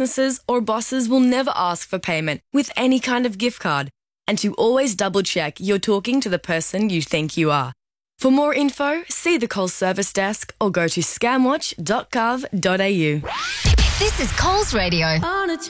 businesses or bosses will never ask for payment with any kind of gift card, and to always double-check you're talking to the person you think you are. For more info, see the Coles Service Desk or go to scamwatch.gov.au. This is Coles Radio.